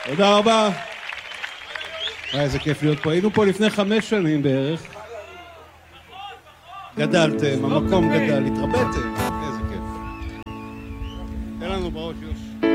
תודה רבה. איזה כיף להיות פה. היינו פה לפני 5 שנים בערך. גדלתם, המקום גדל, התרבאתם. איזה כיף. תן לנו בראש יוש.